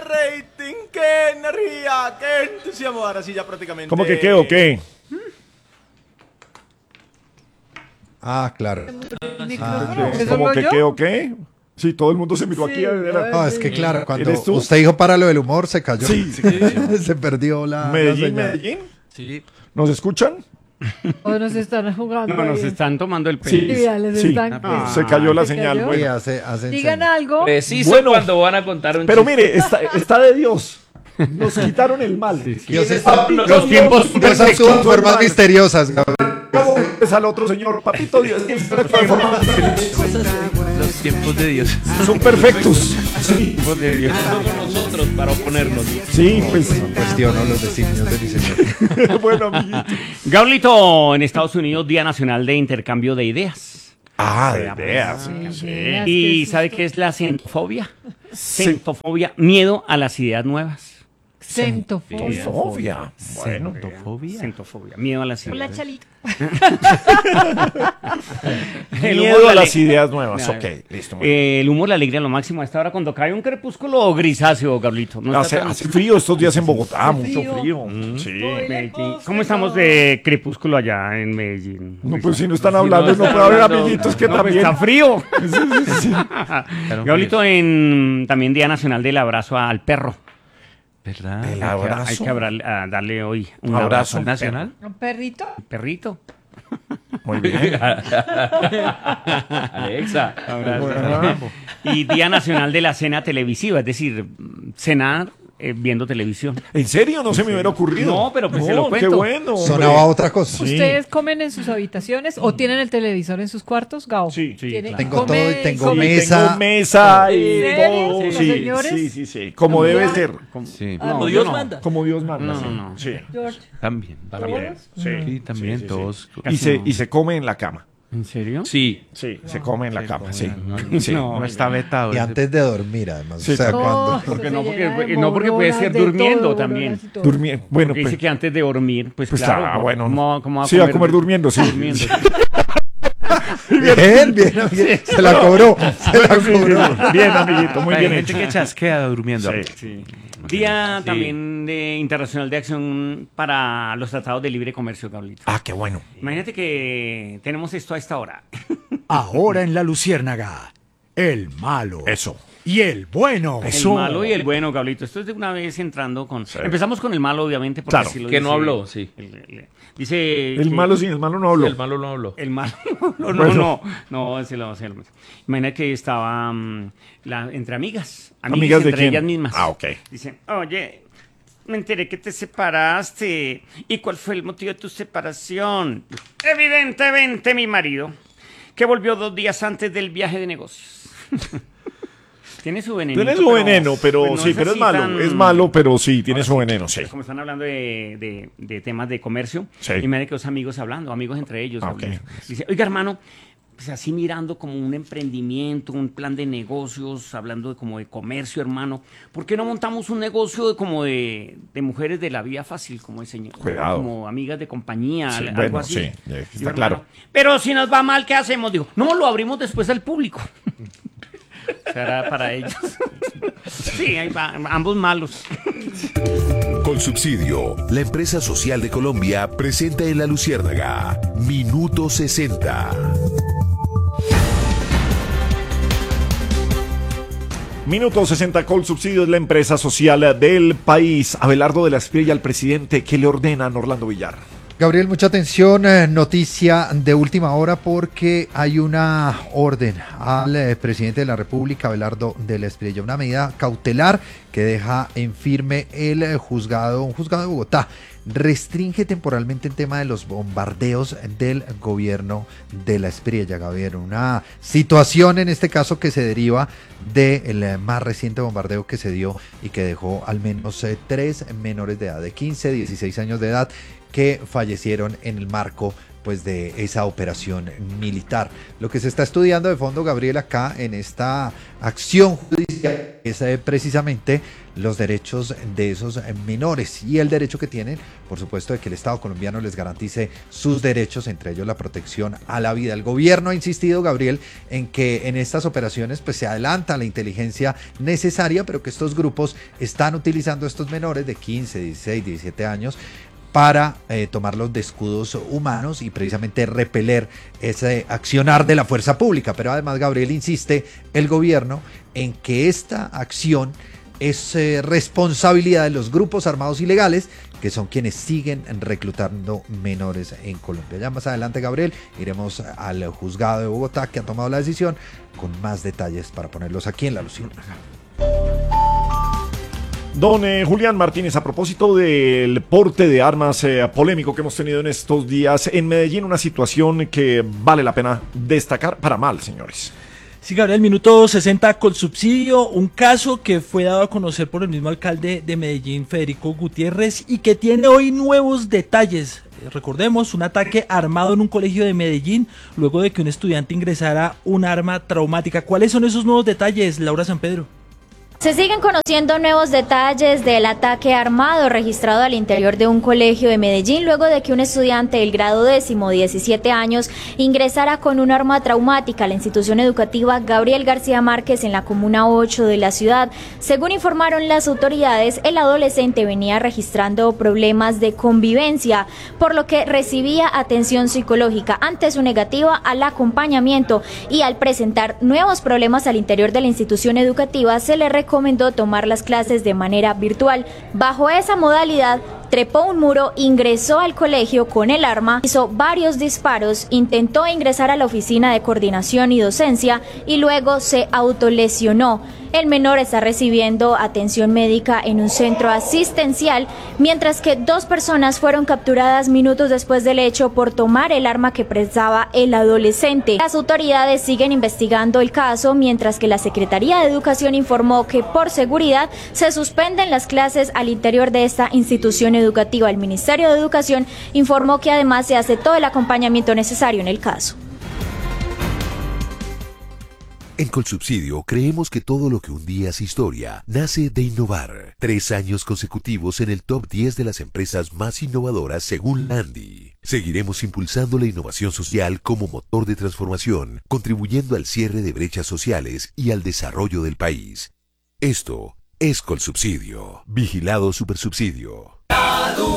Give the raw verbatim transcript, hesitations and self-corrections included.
rating, qué energía, qué entusiasmo. Ahora sí ya prácticamente. ¿Cómo que qué o qué? Ah, claro. Ah, ¿Cómo que qué o qué? Sí, todo el mundo se miró Sí, aquí a ver. a- No, es que claro, cuando ¿Eres tú? usted dijo para lo del humor, se cayó. Sí, sí. Se perdió la. la Medellín, señal. Medellín. Sí. ¿Nos escuchan? O nos están jugando. No, nos ahí. están tomando el pelo. Sí, Sí, ya les sí. están- Ah, Se cayó la se señal. cayó. Sí, Bueno. hace, hacen Digan señas. algo. Preciso Bueno, cuando van a contar un Pero chiste. mire, está, está de Dios. Nos quitaron el mal. Dios está- Los tiempos Dios actúa en formas misteriosas, Gabriel. Es al otro señor. Papito Dios. Los tiempos de Dios. Son perfectos. Sí, Somos nosotros para oponernos. sí, pues. Cuestiono los designios de mi señor. Bueno, amiguito. Gaulito, en Estados Unidos, Día Nacional de Intercambio de Ideas. Ah, de ideas. Sí, Sí. ideas, ¿Y qué sabe susto. qué es la xenofobia? Xenofobia, miedo a las ideas nuevas. Centofobia. Sofía. Bueno. Xenofobia. Xenofobia, miedo a las Hola, ideas. Chalito. El humor, Miedo la a las ale- ideas nuevas. No, Ok, listo. muy bien. Eh, el humor, la alegría, lo máximo a esta hora cuando cae un crepúsculo grisáceo, Gaulito. ¿No Hace, está tan- hace frío estos días en Bogotá, Hace mucho frío. frío. Mm. Sí. Medellín. ¿Cómo estamos de crepúsculo allá en Medellín? No, pues si no están hablando, no puede haber amiguitos que No, pues también. está frío. Claro, Gaulito, en también Día Nacional del Abrazo al Perro. ¿Verdad? El Hay que- abrazo. Hay que abra- a darle hoy un Abrazo abrazo al nacional. ¿Un perrito? perro. Perrito. Muy bien. Alexa. Bueno. Y Día Nacional de la Cena Televisiva, es decir, cenar eh, viendo televisión. ¿En serio? No se me hubiera ocurrido. No, pero pues se No, lo cuento. Qué bueno. hombre. Sonaba otra cosa. Sí. ¿Ustedes comen en sus habitaciones o tienen el televisor en sus cuartos, Gao? Sí. Sí, ¿Tiene- claro. Tengo come- todo y tengo come- mesa. Tengo mesa y ¿En serio? todo. ¿Los Sí, señores? sí, sí, sí. Como debe ser. Sí. Ah, No, no, yo no. manda. Como Dios manda. No, sí. no, no. Sí. George. También. También. Sí. Sí, también Sí, sí, sí. todos. Y se, y se come en la cama. ¿En serio? Sí. Sí, se come en la cama. Sí. No, Sí. no. no está vetado. Y ese- antes de dormir, además. Sí, o sea, no, cuando. Porque eso no, se porque- llena de no, porque puede moronas, ser de durmiendo todo, también. moronas y todo. Durmie- Bueno, Porque dice pues. que antes de dormir, pues, Pues claro. ah, bueno. ¿cómo, cómo va a Sí, va a comer? comer durmiendo, sí. Durmiendo. Bien, bien, bien. Se la cobró. Se la cobró. Bien, amiguito, muy Hay bien gente hecho. que chasquea durmiendo. Sí. Sí. Día Sí. también de Internacional de Acción para los Tratados de Libre Comercio, Gaulito. Ah, qué bueno. Imagínate que tenemos esto a esta hora. Ahora en La Luciérnaga, el malo Eso. y el bueno. Eso. El malo y el bueno, Gaulito. Esto es de una vez entrando con... Sí. Empezamos con el malo, obviamente, porque Claro, así lo que no dice- habló, sí. el- el- dice... El que- malo sin el malo no habló. El malo no habló. El malo. No, no, Bueno. no. No, ese lo ese lo- Imagina que estaba mm, la- entre amigas. Amigas, ¿Amigas de entre quién? ellas mismas. Ah, ok. Dicen, oye, me enteré que te separaste. ¿Y cuál fue el motivo de tu separación? Evidentemente mi marido, que volvió dos días antes del viaje de negocios. Tiene su veneno. Tiene su veneno, pero pues no sí, pero es así malo. tan- Es malo, pero sí, tiene Ahora su sí, veneno, sí. Como están hablando de, de- de temas de comercio, Sí. y me que los amigos hablando, amigos entre ellos. Ah, ok. hablando. Dice, oiga, hermano, pues así mirando como un emprendimiento, un plan de negocios, hablando de como de comercio, hermano. ¿Por qué no montamos un negocio de como de, de mujeres de la vía fácil, como el señor? Cuidado. Como amigas de compañía, Sí, al- bueno, algo así. sí, ya está Digo, claro. hermano, pero si nos va mal, ¿qué hacemos? Digo, no, lo abrimos después al público. Será para ellos. Sí, ahí va, ambos malos. Con Subsidio, la empresa social de Colombia presenta en La Luciérnaga Minuto sesenta. Minuto sesenta Col Subsidio es la empresa social del país. Abelardo de la Espriella, al presidente, ¿qué le ordenan Orlando Villar? Gabriel, mucha atención, eh, noticia de última hora porque hay una orden al eh, presidente de la República, Abelardo de la Espriella, una medida cautelar que deja en firme el eh, juzgado, un juzgado de Bogotá. Restringe temporalmente el tema de los bombardeos del gobierno de la Espriella, Gabriel. Una situación en este caso que se deriva del eh, más reciente bombardeo que se dio y que dejó al menos eh, tres menores de edad, de quince, dieciséis años de edad, que fallecieron en el marco pues de esa operación militar. Lo que se está estudiando de fondo, Gabriel, acá en esta acción judicial es eh, precisamente los derechos de esos menores y el derecho que tienen, por supuesto, de que el Estado colombiano les garantice sus derechos, entre ellos la protección a la vida. El gobierno ha insistido, Gabriel, en que en estas operaciones pues se adelanta la inteligencia necesaria, pero que estos grupos están utilizando a estos menores de quince, dieciséis, diecisiete años para eh, tomarlos de escudos humanos y precisamente repeler ese accionar de la fuerza pública. Pero además, Gabriel, insiste el gobierno en que esta acción es eh, responsabilidad de los grupos armados ilegales, que son quienes siguen reclutando menores en Colombia. Ya más adelante, Gabriel, iremos al juzgado de Bogotá, que ha tomado la decisión, con más detalles para ponerlos aquí en La Luciérnaga. Don eh, Julián Martínez, a propósito del porte de armas eh, polémico que hemos tenido en estos días en Medellín, una situación que vale la pena destacar para mal, señores. Sí, Gabriel, minuto sesenta con subsidio, un caso que fue dado a conocer por el mismo alcalde de Medellín, Federico Gutiérrez, y que tiene hoy nuevos detalles. Recordemos, un ataque armado en un colegio de Medellín, luego de que un estudiante ingresara un arma traumática. ¿Cuáles son esos nuevos detalles, Laura San Pedro? Se siguen conociendo nuevos detalles del ataque armado registrado al interior de un colegio de Medellín luego de que un estudiante del grado décimo, diecisiete años, ingresara con un arma traumática a la institución educativa Gabriel García Márquez en la comuna ocho de la ciudad. Según informaron las autoridades, el adolescente venía registrando problemas de convivencia, por lo que recibía atención psicológica. Ante su negativa al acompañamiento y al presentar nuevos problemas al interior de la institución educativa, se le recomendó recomendó tomar las clases de manera virtual. Bajo esa modalidad, trepó un muro, ingresó al colegio con el arma, hizo varios disparos, intentó ingresar a la oficina de coordinación y docencia y luego se autolesionó. El menor está recibiendo atención médica en un centro asistencial, mientras que dos personas fueron capturadas minutos después del hecho por tomar el arma que prestaba el adolescente. Las autoridades siguen investigando el caso, mientras que la Secretaría de Educación informó que por seguridad se suspenden las clases al interior de esta institución educativa. El Ministerio de Educación informó que además se hace todo el acompañamiento necesario en el caso. En Colsubsidio creemos que todo lo que un día es historia nace de innovar. Tres años consecutivos en el top diez de las empresas más innovadoras según Landy. Seguiremos impulsando la innovación social como motor de transformación, contribuyendo al cierre de brechas sociales y al desarrollo del país. Esto es Colsubsidio. Vigilado Supersubsidio.